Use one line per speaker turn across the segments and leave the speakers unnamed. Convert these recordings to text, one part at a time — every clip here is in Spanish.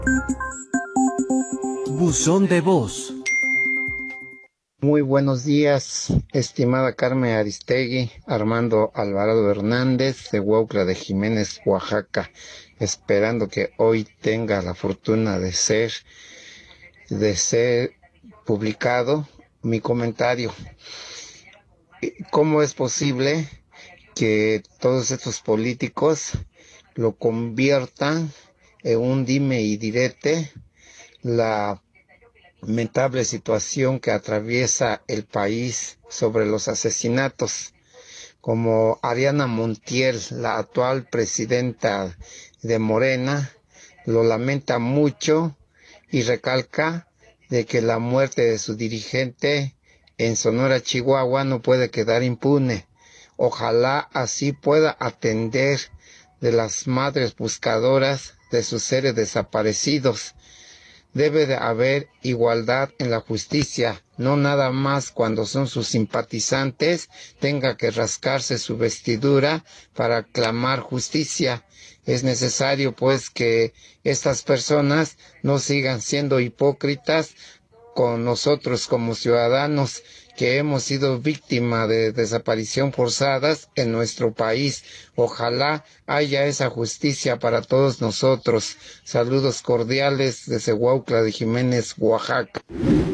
Buzón de voz.
Muy buenos días, estimada Carmen Aristegui, Armando Alvarado Hernández, de Huautla de Jiménez, Oaxaca, esperando que hoy tenga la fortuna de ser publicado mi comentario. ¿Cómo es posible que todos estos políticos lo conviertan en un dime y direte? La lamentable situación que atraviesa el país sobre los asesinatos, como Ariana Montiel, la actual presidenta de Morena, lo lamenta mucho y recalca de que la muerte de su dirigente en Sonora, Chihuahua, no puede quedar impune. Ojalá así pueda atender de las madres buscadoras de sus seres desaparecidos. Debe de haber igualdad en la justicia, no nada más cuando son sus simpatizantes tenga que rascarse su vestidura para clamar justicia. Es necesario pues que estas personas no sigan siendo hipócritas con nosotros como ciudadanos que hemos sido víctimas de desaparición forzadas en nuestro país. Ojalá haya esa justicia para todos nosotros. Saludos cordiales desde Huautla de Jiménez, Oaxaca.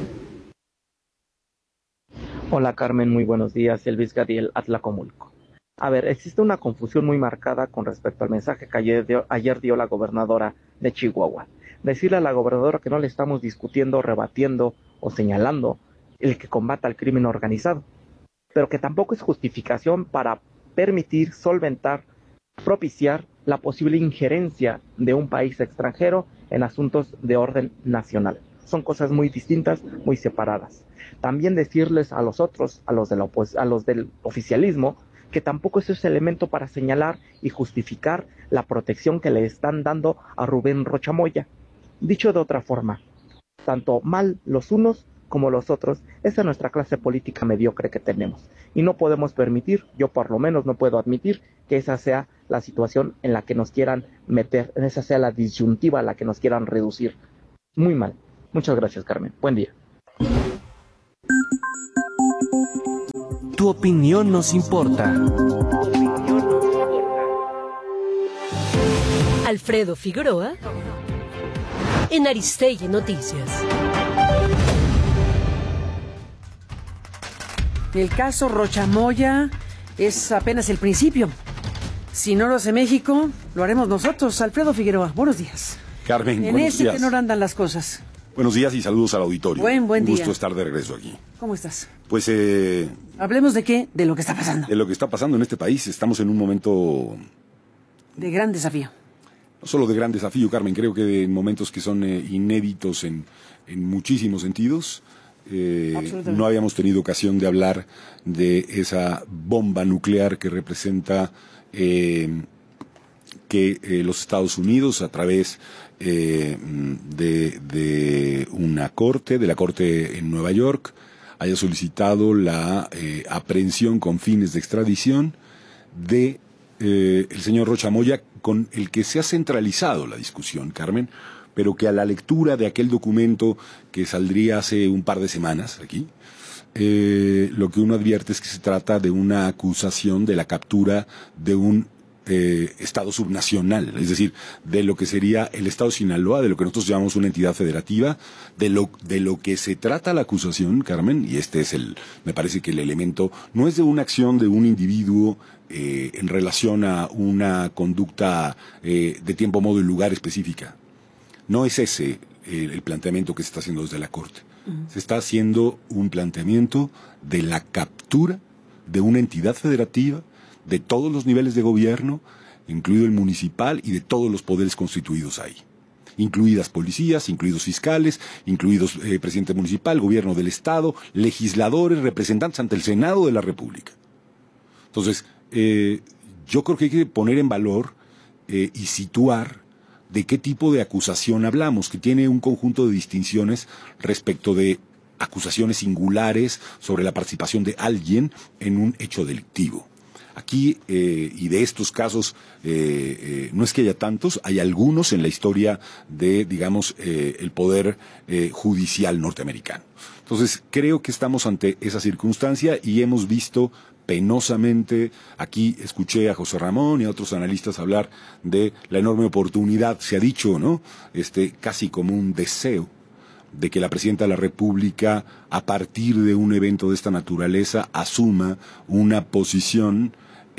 Hola Carmen, muy buenos días. Elvis Gadiel, Atlacomulco. A ver, existe una confusión muy marcada con respecto al mensaje que ayer dio la gobernadora de Chihuahua. Decirle a la gobernadora que no le estamos discutiendo, rebatiendo o señalando el que combata el crimen organizado, pero que tampoco es justificación para permitir, solventar, propiciar la posible injerencia de un país extranjero en asuntos de orden nacional. Son cosas muy distintas, muy separadas. También decirles a los otros, a los del oficialismo, que tampoco eso es elemento para señalar y justificar la protección que le están dando a Rubén Rocha Moya. Dicho de otra forma, tanto mal los unos como los otros, esa es nuestra clase política mediocre que tenemos. Y no podemos permitir, yo por lo menos no puedo admitir, que esa sea la situación en la que nos quieran meter, esa sea la disyuntiva a la que nos quieran reducir. Muy mal. Muchas gracias, Carmen. Buen día.
Tu opinión nos importa.
Alfredo Figueroa en Aristegui Noticias.
El caso Rocha Moya es apenas el principio. Si no lo hace México, lo haremos nosotros. Alfredo Figueroa, buenos días.
Carmen,
en
buenos
ese
días.
tenor andan las cosas.
Buenos días y saludos al auditorio.
Buen día.
Un gusto estar de regreso aquí.
¿Cómo estás?
Pues
Hablemos de qué, de lo que está pasando.
de lo que está pasando en este país. Estamos en un momento
De gran desafío.
no solo de gran desafío, Carmen, creo que en momentos que son inéditos en muchísimos sentidos. No habíamos tenido ocasión de hablar de esa bomba nuclear que representa que los Estados Unidos, a través de una corte, de la corte en Nueva York, haya solicitado la aprehensión con fines de extradición de el señor Rocha Moya, con el que se ha centralizado la discusión, Carmen, pero que a la lectura de aquel documento que saldría hace un par de semanas aquí, lo que uno advierte es que se trata de una acusación de la captura de un Estado subnacional, es decir, de lo que sería el Estado de Sinaloa, de lo que nosotros llamamos una entidad federativa, de lo que se trata la acusación, Carmen, y este es me parece que el elemento no es de una acción de un individuo en relación a una conducta de tiempo, modo y lugar específica. No es ese el planteamiento que se está haciendo desde la Corte. Se está haciendo un planteamiento de la captura de una entidad federativa, de todos los niveles de gobierno, incluido el municipal, y de todos los poderes constituidos ahí, incluidas policías, incluidos fiscales, incluidos presidente municipal, gobierno del Estado, legisladores, representantes ante el Senado de la República. Entonces, yo creo que hay que poner en valor y situar de qué tipo de acusación hablamos, que tiene un conjunto de distinciones respecto de acusaciones singulares sobre la participación de alguien en un hecho delictivo. Aquí, y de estos casos, no es que haya tantos, hay algunos en la historia de, digamos, el poder judicial norteamericano. Entonces, creo que estamos ante esa circunstancia y hemos visto penosamente, aquí escuché a José Ramón y a otros analistas hablar de la enorme oportunidad, se ha dicho, ¿no? Casi como un deseo de que la Presidenta de la República, a partir de un evento de esta naturaleza, asuma una posición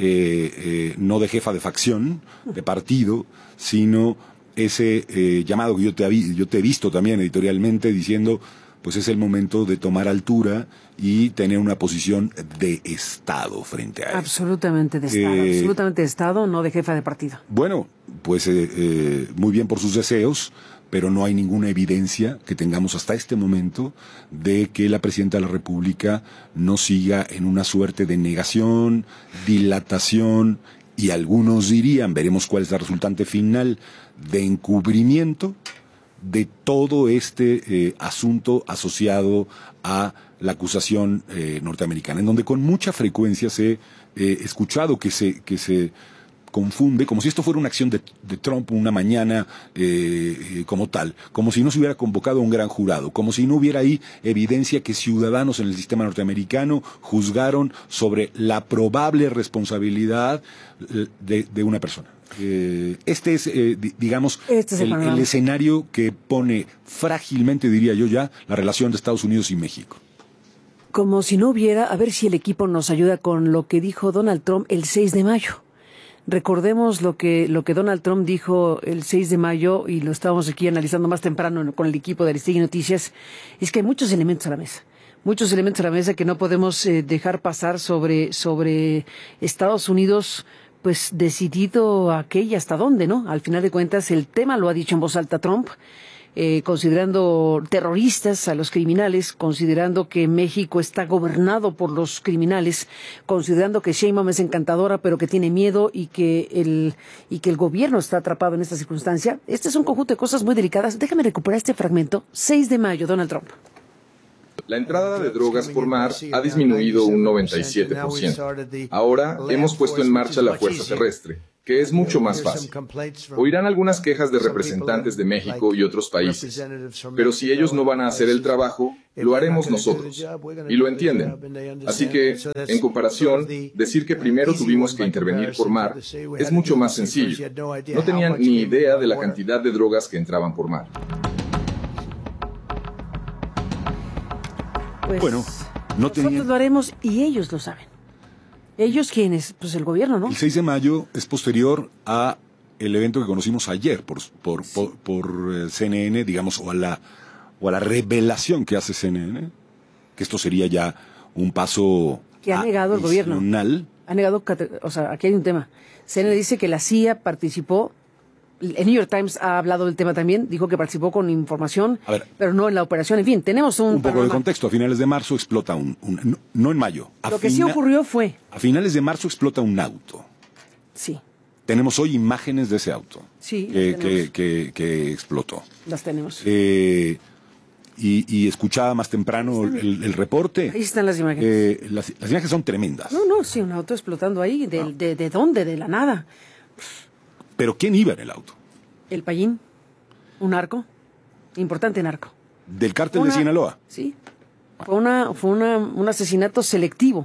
no de jefa de facción, de partido, sino ese llamado que yo te he visto también editorialmente diciendo, pues es el momento de tomar altura y tener una posición de Estado frente a eso.
Absolutamente de Estado, absolutamente de Estado, no de jefa de partido.
Bueno, pues muy bien por sus deseos, pero no hay ninguna evidencia que tengamos hasta este momento de que la Presidenta de la República no siga en una suerte de negación, dilatación, y algunos dirían, veremos cuál es la resultante final, de encubrimiento de todo este asunto asociado a la acusación norteamericana, en donde con mucha frecuencia se escuchado que se confunde, como si esto fuera una acción de Trump una mañana como tal, como si no se hubiera convocado a un gran jurado, como si no hubiera ahí evidencia que ciudadanos en el sistema norteamericano juzgaron sobre la probable responsabilidad de una persona. Este es, digamos, el escenario que pone frágilmente, diría yo ya, la relación de Estados Unidos y México.
Como si no hubiera, a ver si el equipo nos ayuda con lo que dijo Donald Trump el 6 de mayo. Recordemos lo que Donald Trump dijo el 6 de mayo, y lo estábamos aquí analizando más temprano con el equipo de Aristegui Noticias, es que hay muchos elementos a la mesa. Muchos elementos a la mesa que no podemos dejar pasar sobre Estados Unidos, pues decidido a qué y hasta dónde, ¿no? Al final de cuentas, el tema lo ha dicho en voz alta Trump, considerando terroristas a los criminales, considerando que México está gobernado por los criminales, considerando que Sheinbaum es encantadora pero que tiene miedo y que el gobierno está atrapado en esta circunstancia. Este es un conjunto de cosas muy delicadas. Déjame recuperar este fragmento. 6 de mayo, Donald Trump.
La entrada de drogas por mar ha disminuido un 97%. Ahora hemos puesto en marcha la fuerza terrestre, que es mucho más fácil. Oirán algunas quejas de representantes de México y otros países, pero si ellos no van a hacer el trabajo, lo haremos nosotros. Y lo entienden. Así que, en comparación, decir que primero tuvimos que intervenir por mar es mucho más sencillo. No tenían ni idea de la cantidad de drogas que entraban por mar.
Pues,
bueno,
nosotros lo haremos y ellos lo saben. ¿Ellos quiénes? Pues el gobierno, ¿no?
El 6 de mayo es posterior a el evento que conocimos ayer por CNN, digamos, o a la revelación que hace CNN, que esto sería ya un paso
que ha negado el gobierno. Ha negado, o sea, aquí hay un tema. CNN dice que la CIA participó. El New York Times ha hablado del tema también, dijo que participó con información, pero no en la operación. En fin, tenemos un
poco de contexto. A finales de marzo explota no en mayo.
Lo que sí ocurrió fue...
A finales de marzo explota un auto.
Sí.
Tenemos hoy imágenes de ese auto.
Sí.
Que explotó.
Las tenemos.
Y escuchaba más temprano el reporte.
Ahí están las imágenes.
Las imágenes son tremendas.
No, sí, un auto explotando ahí. ¿De dónde? De la nada.
¿Pero quién iba en el auto?
El Payín, un narco, importante narco.
¿Del cártel de Sinaloa?
Sí, fue un asesinato selectivo.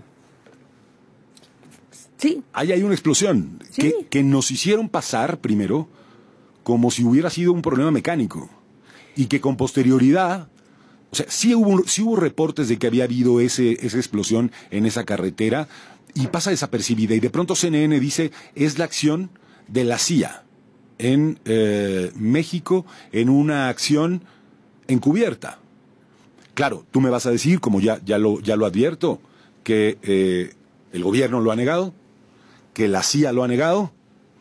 Sí.
Ahí hay una explosión
sí.
que nos hicieron pasar primero como si hubiera sido un problema mecánico y que con posterioridad, o sea, sí hubo reportes de que había habido esa explosión en esa carretera y pasa desapercibida y de pronto CNN dice es la acción de la CIA en México en una acción encubierta. Claro, tú me vas a decir, como ya lo advierto, que el gobierno lo ha negado, que la CIA lo ha negado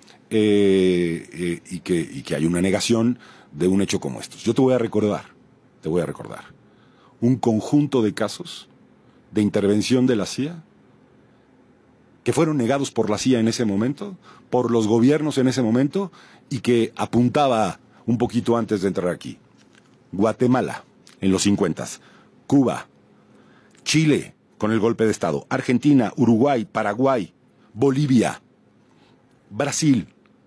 y que hay una negación de un hecho como estos. Yo te voy a recordar un conjunto de casos de intervención de la CIA que fueron negados por la CIA en ese momento, por los gobiernos en ese momento, y que apuntaba un poquito antes de entrar aquí. Guatemala, en los 50s, Cuba, Chile, con el golpe de Estado, Argentina, Uruguay, Paraguay, Bolivia, Brasil.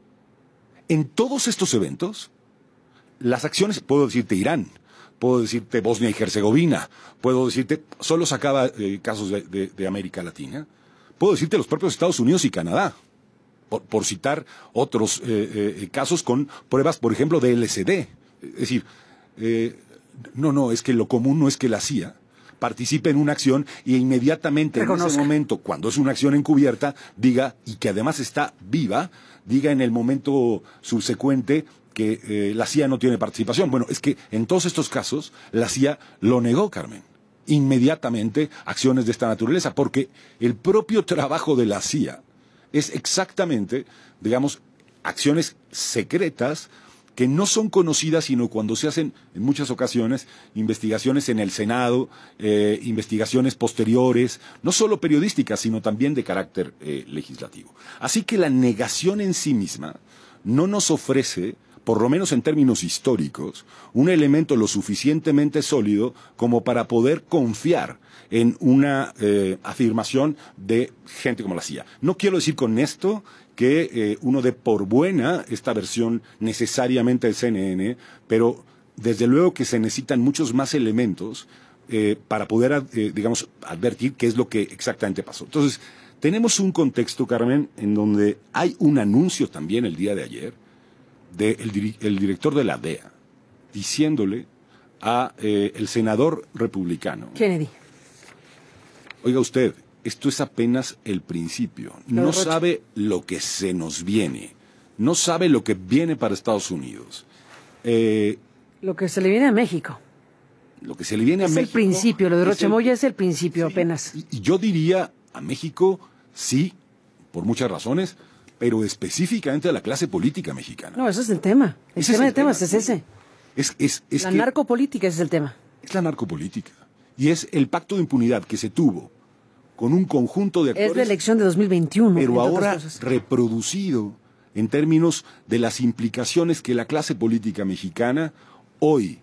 En todos estos eventos, las acciones, puedo decirte Irán, puedo decirte Bosnia y Herzegovina, puedo decirte, solo sacaba casos de América Latina, puedo decirte los propios Estados Unidos y Canadá, por citar otros casos con pruebas, por ejemplo, de LSD. Es decir, no, es que lo común no es que la CIA participe en una acción y inmediatamente en ese momento, cuando es una acción encubierta, diga, y que además está viva, diga en el momento subsecuente que la CIA no tiene participación. Bueno, es que en todos estos casos la CIA lo negó, Carmen. Inmediatamente acciones de esta naturaleza, porque el propio trabajo de la CIA es exactamente, digamos, acciones secretas que no son conocidas, sino cuando se hacen, en muchas ocasiones, investigaciones en el Senado, investigaciones posteriores, no solo periodísticas, sino también de carácter legislativo. Así que la negación en sí misma no nos ofrece, por lo menos en términos históricos, un elemento lo suficientemente sólido como para poder confiar en una afirmación de gente como la CIA. No quiero decir con esto que uno dé por buena esta versión necesariamente del CNN, pero desde luego que se necesitan muchos más elementos para poder, digamos, advertir qué es lo que exactamente pasó. Entonces, tenemos un contexto, Carmen, en donde hay un anuncio también el día de ayer del director de la DEA diciéndole a el senador republicano
Kennedy:
oiga usted, esto es apenas el principio. No sabe lo que se nos viene. No sabe lo que viene para Estados Unidos.
Lo que se le viene a México.
Lo que se le viene a México.
Es el principio, lo de Rocha Moya es el principio, sí, apenas.
Y yo diría a México, sí, por muchas razones, pero específicamente a la clase política mexicana.
No, ese es el tema. El tema de temas es ese.
La
narcopolítica es el tema.
Es la narcopolítica. Y es el pacto de impunidad que se tuvo con un conjunto de actores.
Es la elección de 2021.
Pero ahora reproducido en términos de las implicaciones que la clase política mexicana hoy,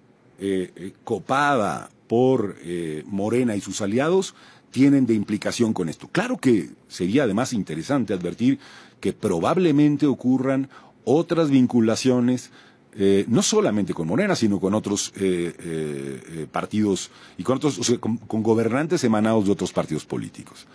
copada por Morena y sus aliados, tienen de implicación con esto. Claro que sería además interesante advertir que probablemente ocurran otras vinculaciones, no solamente con Morena, sino con otros partidos y con otros, o sea, con gobernantes emanados de otros partidos políticos.